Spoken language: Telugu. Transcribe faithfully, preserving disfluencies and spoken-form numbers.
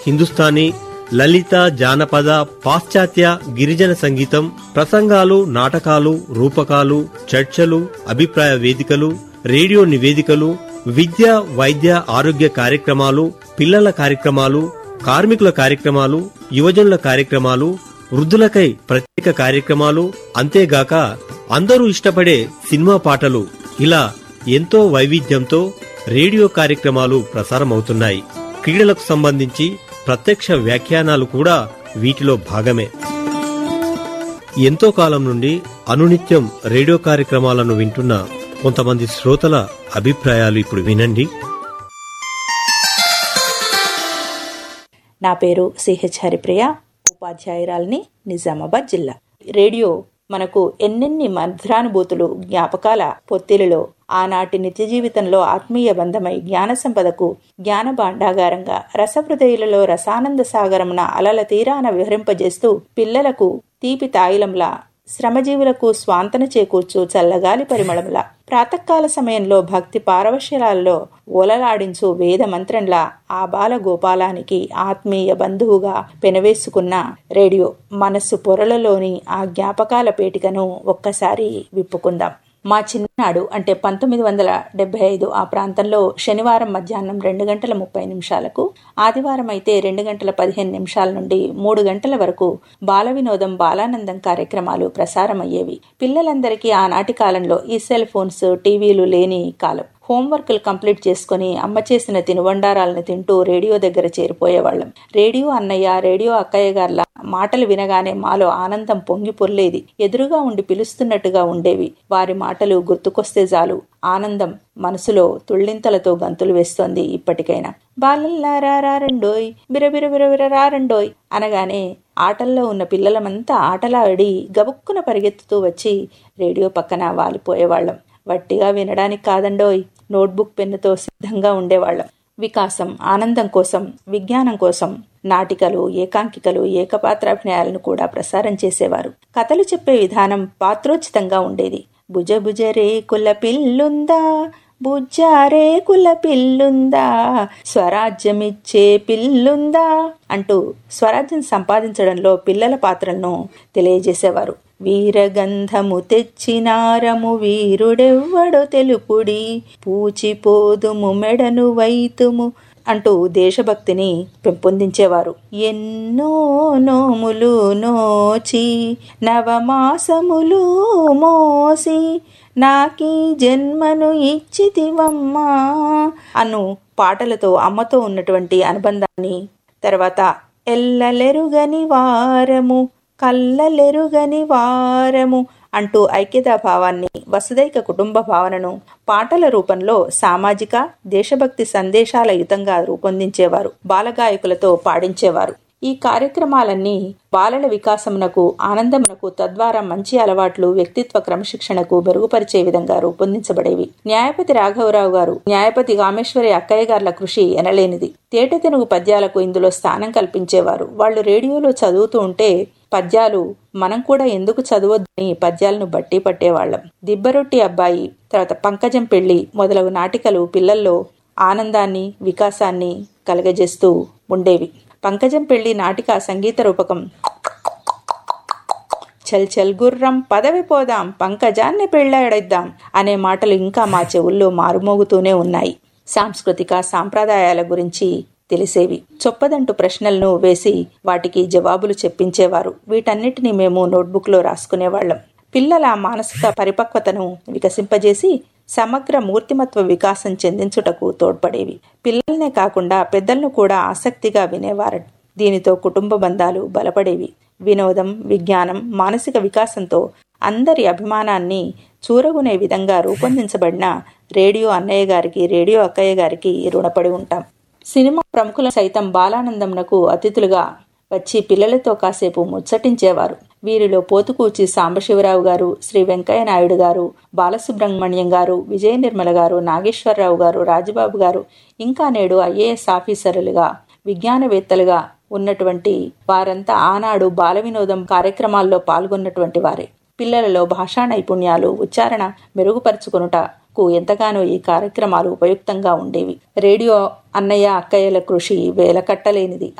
హిందుస్థానీ, లలిత, జానపద, పాశ్చాత్య, గిరిజన సంగీతం, ప్రసంగాలు, నాటకాలు, రూపకాలు, చర్చలు, అభిప్రాయ వేదికలు, రేడియో నివేదికలు, విద్య, వైద్య, ఆరోగ్య కార్యక్రమాలు, పిల్లల కార్యక్రమాలు, కార్మికుల కార్యక్రమాలు, యువజనుల కార్యక్రమాలు, వృద్ధులకై ప్రత్యేక కార్యక్రమాలు, అంతేగాక అందరూ ఇష్టపడే సినిమా పాటలు, ఇలా ఎంతో వైవిధ్యంతో రేడియో కార్యక్రమాలు ప్రసారమవుతున్నాయి. క్రీడలకు సంబంధించి ప్రత్యక్ష వ్యాఖ్యానాలు కూడా వీటిలో భాగమే. ఎంతో కాలం నుండి అనునిత్యం రేడియో కార్యక్రమాలను వింటున్న కొంతమంది శ్రోతల అభిప్రాయాలు ఇప్పుడు వినండి. నా పేరు సిహెచ్ హరిప్రియ, ఉపాధ్యాయురాలిని, నిజామాబాద్ జిల్లా. రేడియో మనకు ఎన్నెన్ని మధురానుభూతులు, జ్ఞాపకాల పొత్తిలిలో ఆనాటి నిత్య జీవితంలో ఆత్మీయ బంధమై జ్ఞాన సంపదకు జ్ఞాన భాండాగారంగా రసహృదయులలో రసానంద సాగరమున అలల తీరాన విహరింపజేస్తూ పిల్లలకు తీపి తాయిలంలా, శ్రమజీవులకు స్వాంతన చేకూర్చు చల్లగాలి పరిమళంలా, ప్రాతకాల సమయంలో భక్తి పారవశ్యాలలో ఓలలాడించు వేద మంత్రంలా ఆ బాల గోపాలానికి ఆత్మీయ బంధువుగా పెనవేసుకున్న రేడియో మనస్సు పొరలలోని ఆ జ్ఞాపకాల పేటికను ఒక్కసారి విప్పుకుందాం. మా చిన్ననాడు అంటే పంతొమ్మిది వందల డెబ్బై ఐదు ఆ ప్రాంతంలో శనివారం మధ్యాహ్నం రెండు గంటల ముప్పై నిమిషాలకు, ఆదివారం అయితే రెండు గంటల పదిహేను నిమిషాల నుండి మూడు గంటల వరకు బాల వినోదం, బాలానందం కార్యక్రమాలు ప్రసారమయ్యేవి. పిల్లలందరికీ ఆనాటి కాలంలో ఈ సెల్ ఫోన్స్, టీవీలు లేని కాలం. హోంవర్క్లు కంప్లీట్ చేసుకుని అమ్మ చేసిన తినుబండారాలను తింటూ రేడియో దగ్గర చేరిపోయేవాళ్ళం. రేడియో అన్నయ్య, రేడియో అక్కయ్య గార్ల మాటలు వినగానే మాలో ఆనందం పొంగి పొర్లేది. ఎదురుగా ఉండి పిలుస్తున్నట్టుగా ఉండేవి. వారి మాటలు గుర్తుకొస్తే చాలు ఆనందం మనసులో తుళ్ళింతలతో గంతులు వేస్తోంది. ఇప్పటికైనా బాలల్లారారండోయ్, బిరబిర బిరబిర రారండోయ్ అనగానే ఆటల్లో ఉన్న పిల్లలమంతా ఆటలాడి గబుక్కున పరిగెత్తుతూ వచ్చి రేడియో పక్కన వాలిపోయేవాళ్లం. వట్టిగా వినడానికి కాదండోయ్, నోట్బుక్ పెన్నుతో సిద్ధంగా ఉండేవాళ్లం. వికాసం, ఆనందం కోసం, విజ్ఞానం కోసం నాటికలు, ఏకాంకికలు, ఏకపాత్రాభినయాలను కూడా ప్రసారం చేసేవారు. కథలు చెప్పే విధానం పాత్రోచితంగా ఉండేది. భుజ భుజ రేకుల పిల్లుందా, బుజ్జారే కుల పిల్లుందా, స్వరాజ్యమిచ్చే పిల్లుందా అంటూ స్వరాజ్యం సంపాదించడంలో పిల్లల పాత్రలను తెలియజేసేవారు. వీరగంధము తెచ్చినారము వీరుడెవ్వడో తెలుపుడి, పూచిపోదుము మెడను వైతుము అంటూ దేశభక్తిని పెంపొందించేవారు. ఎన్నో నోములు నోచి నవమాసములు మోసి నాకీ జన్మను ఇచ్చితివమ్మా అను పాటలతో అమ్మతో ఉన్నటువంటి అనుబంధాన్ని, తర్వాత ఎల్లలెరుగని వారము కల్లలెరుగని వారము అంటూ ఐక్యతా భావాన్ని, వసుదైక కుటుంబ భావనను పాటల రూపంలో సామాజిక, దేశభక్తి సందేశాల యుతంగా రూపొందించేవారు. బాలగాయకులతో పాడించేవారు. ఈ కార్యక్రమాలన్నీ బాలల వికాసమునకు, ఆనందమునకు, తద్వారా మంచి అలవాట్లు, వ్యక్తిత్వ క్రమశిక్షణకు మెరుగుపరిచే విధంగా రూపొందించబడేవి. న్యాయపతి రాఘవరావు గారు, న్యాయపతి కామేశ్వరి అక్కయ్య గార్ల కృషి ఎనలేనిది. తేట తెనుగు పద్యాలకు ఇందులో స్థానం కల్పించేవారు. వాళ్ళు రేడియోలో చదువుతూ ఉంటే పద్యాలు మనం కూడా ఎందుకు చదవద్దని పద్యాలను బట్టి పట్టేవాళ్లం. దిబ్బరొట్టి అబ్బాయి, తర్వాత పంకజం పెళ్లి మొదలగు నాటికలు పిల్లల్లో ఆనందాన్ని, వికాసాన్ని కలగజేస్తూ ఉండేవి. పంకజం పెళ్లి నాటిక సంగీత రూపకం చల్ చల్ గుర్రం పదవి పోదాం, పంకజాన్ని పెళ్లాడేద్దాం అనే మాటలు ఇంకా మా చెవుల్లో మారుమోగుతూనే ఉన్నాయి. సాంస్కృతిక సాంప్రదాయాల గురించి తెలిసేవి. చొప్పదంటూ ప్రశ్నలను వేసి వాటికి జవాబులు చెప్పించేవారు. వీటన్నిటినీ మేము నోట్బుక్ లో రాసుకునేవాళ్లం. పిల్లల మానసిక పరిపక్వతను వికసింపజేసి సమగ్ర మూర్తిమత్వ వికాసం చెందించుటకు తోడ్పడేవి. పిల్లలనే కాకుండా పెద్దలను కూడా ఆసక్తిగా వినేవారు. దీనితో కుటుంబ బంధాలు బలపడేవి. వినోదం, విజ్ఞానం, మానసిక వికాసంతో అందరి అభిమానాన్ని చూరగునే విధంగా రూపొందించబడిన రేడియో అన్నయ్య గారికి, రేడియో అక్కయ్య గారికి రుణపడి ఉంటాం. సినిమా ప్రముఖుల సైతం బాలానందంనకు అతిథులుగా వచ్చి పిల్లలతో కాసేపు ముచ్చటించేవారు. వీరిలో పోతుకూచి సాంబశివరావు గారు, శ్రీ వెంకయ్య నాయుడు గారు, బాలసుబ్రహ్మణ్యం గారు, విజయ నిర్మల గారు, నాగేశ్వరరావు గారు, రాజబాబు గారు, ఇంకా నేడు ఐఏఎస్ ఆఫీసర్లుగా, విజ్ఞానవేత్తలుగా ఉన్నటువంటి వారంతా ఆనాడు బాల వినోదం కార్యక్రమాల్లో పాల్గొన్నటువంటి వారే. పిల్లలలో భాషా నైపుణ్యాలు, ఉచ్చారణ మెరుగుపరుచుకొనుటకు ఎంతగానో ఈ కార్యక్రమాలు ఉపయుక్తంగా ఉండేవి. రేడియో అన్నయ్య అక్కయ్యల కృషి వేలకట్టలేనిది.